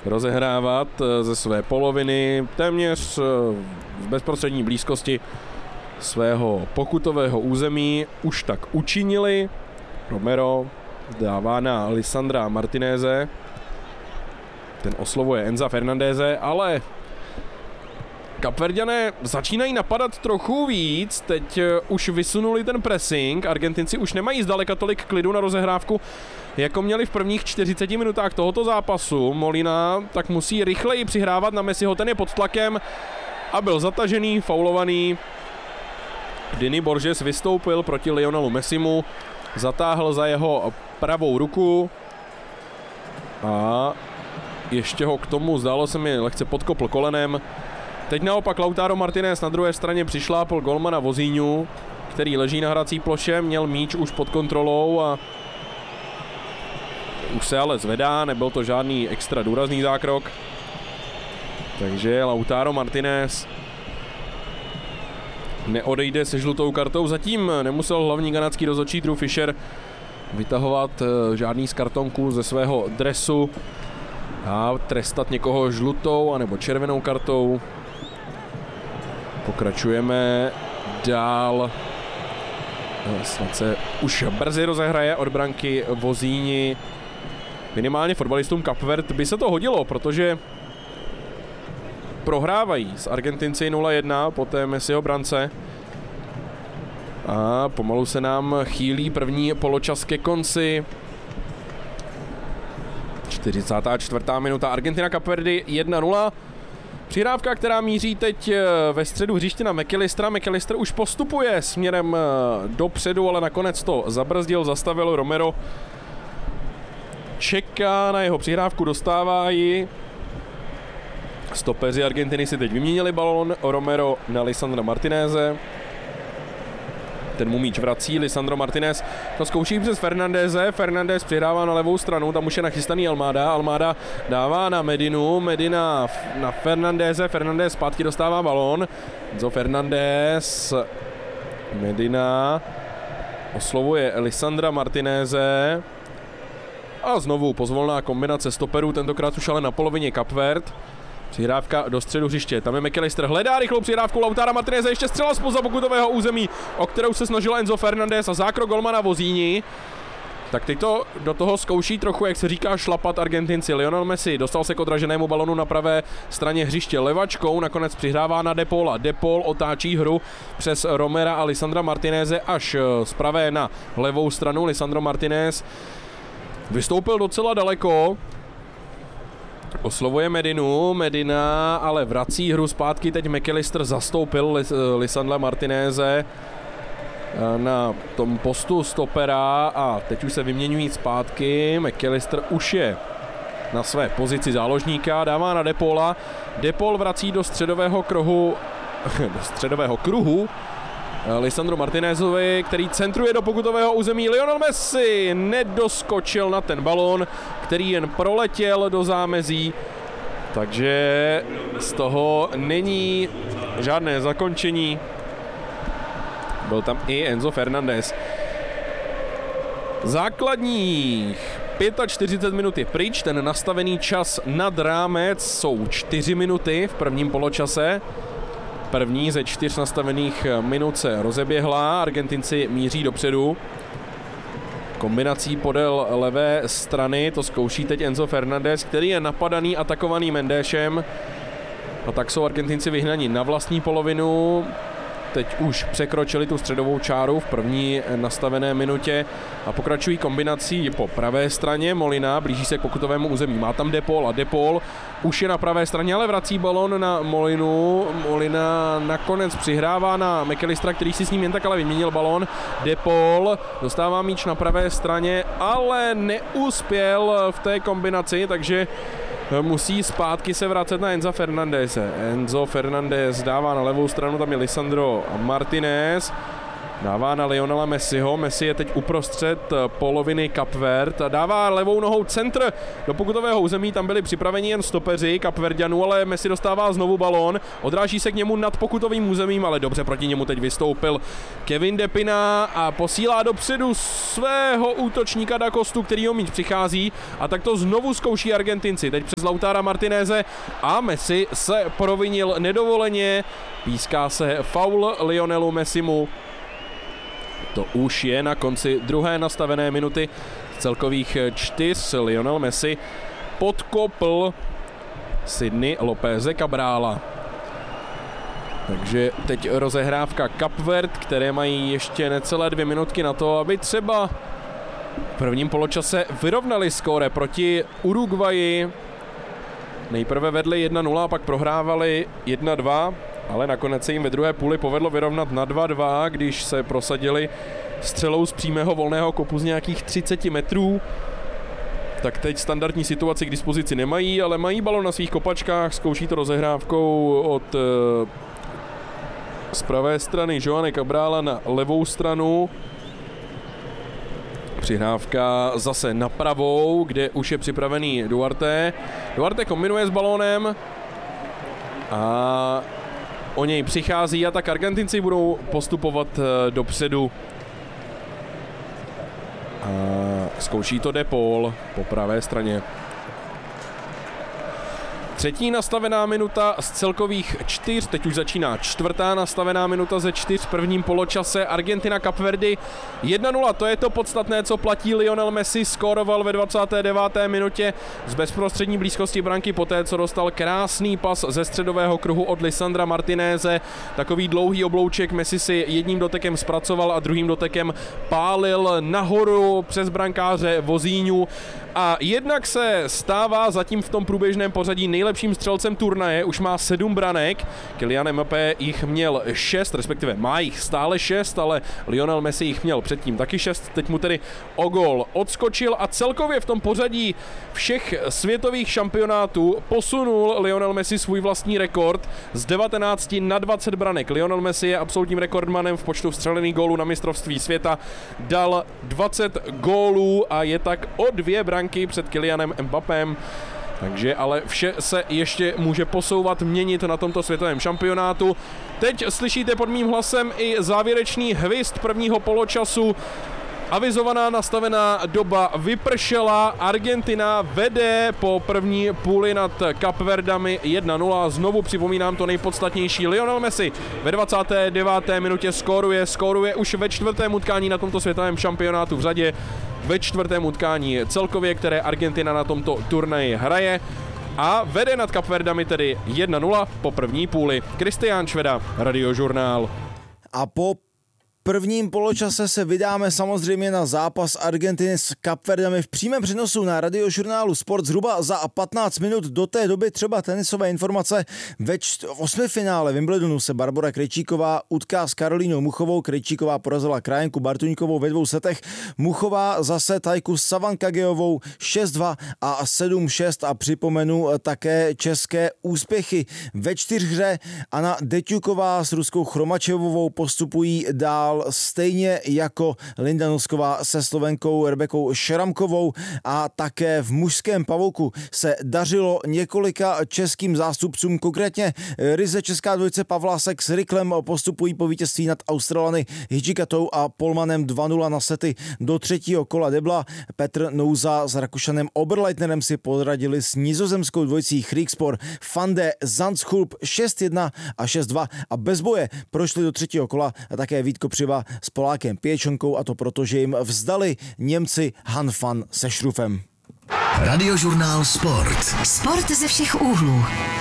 rozehrávat ze své poloviny téměř v bezprostřední blízkosti svého pokutového území. Už tak učinili. Romero dává na Lisandra Martineze. Ten oslovuje Enza Fernandéze, ale Kapverďané začínají napadat trochu víc, teď už vysunuli ten pressing, Argentinci už nemají zdaleka tolik klidu na rozehrávku, jako měli v prvních 40 minutách tohoto zápasu. Molina tak musí rychleji přihrávat na Messiho, ten je pod tlakem a byl zatažený, faulovaný. Dini Borges vystoupil proti Lionelu Messimu, zatáhl za jeho pravou ruku a ještě ho k tomu, zdálo se mi, lehce podkopl kolenem. Teď naopak Lautaro Martinez na druhé straně přišlápl golmana Vozíňu, který leží na hrací ploše, měl míč už pod kontrolou a už se ale zvedá, nebyl to žádný extra důrazný zákrok. Takže Lautaro Martinez neodejde se žlutou kartou. Zatím nemusel hlavní kanadský rozhodčí Drew Fisher vytahovat žádný z kartonků ze svého dresu a trestat někoho žlutou anebo červenou kartou. Pokračujeme dál. Snad se už brzy rozehraje od branky Vozíni. Minimálně fotbalistům Kapverd by se to hodilo, protože prohrávají s Argentinci 0-1 po té Messiho brance. A pomalu se nám chýlí první poločas ke konci. 44. minuta, Argentina Kapverdy 1-0. Přihrávka, která míří teď ve středu hřiště na McAllistera. McAllister už postupuje směrem dopředu, ale nakonec to zabrzdil, zastavil. Romero čeká na jeho přihrávku, dostává ji. Stopeři Argentiny si teď vyměnili balón. Romero na Lisandra Martineze. Ten mu míč vrací, Lisandro Martinez to zkouší přes Fernandéze, Fernandez přihrává na levou stranu, tam už je nachystaný Almada, Almada dává na Medinu, Medina na Fernandéze, Fernandez zpátky dostává balón, Enzo Fernandez, Medina oslovuje Lisandra Martineze a znovu pozvolná kombinace stoperů, tentokrát už ale na polovině Kapverd. Přihrávka do středu hřiště, tam je McAllister, hledá rychlou přihrávku Lautara Martineze, ještě střela zpoza pokutového území, o kterou se snažil Enzo Fernandez a zákrok golmana Vozíni. Tak teď to do toho zkouší trochu, jak se říká, šlapat Argentinci. Lionel Messi dostal se k odraženému balonu na pravé straně hřiště levačkou, nakonec přihrává na De Paula. De Paul otáčí hru přes Romera a Lisandra Martineze až z pravé na levou stranu. Lisandro Martinez vystoupil docela daleko, oslovuje Medinu, Medina ale vrací hru zpátky, teď McAllister zastoupil Lisandra Martineze na tom postu stopera a teď už se vyměňují zpátky. McAllister už je na své pozici záložníka, dává na De Paula. De Paul vrací do středového kruhu Lisandro Martinezovi, který centruje do pokutového území. Lionel Messi nedoskočil na ten balón, který jen proletěl do zámezí, takže z toho není žádné zakončení. Byl tam i Enzo Fernandez. Základních 45 minut je pryč, ten nastavený čas nad rámec jsou 4 minuty v prvním poločase. První ze 4 nastavených minut se rozeběhla, Argentinci míří dopředu. Kombinací podél levé strany to zkouší teď Enzo Fernandez, který je napadaný, atakovaný Mendéšem. A tak jsou Argentinci vyhnaní na vlastní polovinu. Teď už překročili tu středovou čáru v první nastavené minutě a pokračují kombinací po pravé straně. Molina blíží se k pokutovému území. Má tam De Paul a De Paul už je na pravé straně, ale vrací balon na Molinu. Molina nakonec přihrává na McAllistera, který si s ním jen tak ale vyměnil balon. De Paul dostává míč na pravé straně, ale neuspěl v té kombinaci, takže musí zpátky se vracet na Enza Fernandeze. Enzo Fernandez dává na levou stranu, tam je Lisandro Martinez. Dává na Lionela Messiho, Messi je teď uprostřed poloviny Kapverd a dává levou nohou centr do pokutového území, tam byli připraveni jen stopeři Kapverďanů, ale Messi dostává znovu balón, odráží se k němu nad pokutovým územím, ale dobře proti němu teď vystoupil Kevin De Pina a posílá dopředu svého útočníka Da Costu, kterýho míč přichází a tak to znovu zkouší Argentinci, teď přes Lautara Martineze a Messi se provinil nedovoleně, píská se faul Lionelu Messimu. To už je na konci druhé nastavené minuty z celkových 4. Lionel Messi podkopl Sidney Lopeze Cabrála. Takže teď rozehrávka Kapverd, které mají ještě necelé 2 minutky na to, aby třeba v prvním poločase vyrovnali skóre proti Uruguayi. Nejprve vedli 1-0 a pak prohrávali 1-2. Ale nakonec se jim ve druhé půli povedlo vyrovnat na 2-2, když se prosadili střelou z přímého volného kopu z nějakých 30 metrů. Tak teď standardní situaci k dispozici nemají, ale mají balon na svých kopačkách, zkouší to rozehrávkou od z pravé strany Joany Cabrála na levou stranu. Přihrávka zase na pravou, kde už je připravený Duarte. Duarte kombinuje s balónem a o něj přichází a tak Argentinci budou postupovat dopředu. A zkouší to De Paul po pravé straně. Třetí nastavená minuta z celkových 4, teď už začíná čtvrtá nastavená minuta ze 4 v prvním poločase. Argentina Kapverdy 1-0, to je to podstatné, co platí. Lionel Messi skóroval ve 29. minutě z bezprostřední blízkosti branky poté, co dostal krásný pas ze středového kruhu od Lisandra Martineze. Takový dlouhý oblouček Messi si jedním dotekem zpracoval a druhým dotekem pálil nahoru přes brankáře Vozíňu. A jednak se stává zatím v tom průběžném pořadí nejlepším střelcem turnaje, už má 7 branek, Kylian Mbappé jich měl 6, respektive má jich stále 6, ale Lionel Messi jich měl předtím taky 6, teď mu tedy o gól odskočil a celkově v tom pořadí všech světových šampionátů posunul Lionel Messi svůj vlastní rekord z 19 na 20 branek. Lionel Messi je absolutním rekordmanem v počtu vstřelených gólů na mistrovství světa, dal 20 gólů a je tak o 2 branky před Kylianem Mbappém. Takže ale vše se ještě může posouvat, měnit na tomto světovém šampionátu. Teď slyšíte pod mým hlasem i závěrečný hvizd prvního poločasu. Avizovaná nastavená doba vypršela, Argentina vede po první půli nad Kapverdami 1-0. Znovu připomínám to nejpodstatnější, Lionel Messi ve 29. minutě skóruje už ve 4. utkání na tomto světovém šampionátu v řadě, ve 4. utkání celkově, které Argentina na tomto turnaji hraje a vede nad Kapverdami tedy 1-0 po první půli. Kristián Šveda, Radiožurnál. A po prvním poločase se vydáme samozřejmě na zápas Argentiny s Kapverdami v přímém přenosu na Radiožurnálu Sport zhruba za 15 minut. Do té doby třeba tenisové informace. Ve 8. finále Wimbledonu se Barbora Krejčíková utká s Karolínou Muchovou. Krejčíková porazila Krajenku Bartuňkovou ve 2 setech. Muchová zase Tajku Savankageovou 6-2 a 7-6 a připomenu také české úspěchy. Ve 4hře Anna Deťuková s ruskou Chromačevovou postupují dál stejně jako Linda Nosková se Slovenkou Rebekou Šramkovou a také v mužském pavouku se dařilo několika českým zástupcům, konkrétně ryze česká dvojice Pavlásek s Riklem postupují po vítězství nad Australany Hidžikatou a Polmanem 2-0 na sety do 3. kola debla. Petr Nouza s Rakušanem Oberleitnerem si podradili s nizozemskou dvojicí Griekspoor van de Zandschulp 6-1 a 6-2 a bez boje prošli do 3. kola a také Vítko Přiva s Polákem Pěčonkou, a to proto, že jim vzdali Němci Han van se Šrufem. Radiožurnál Sport. Sport ze všech úhlů.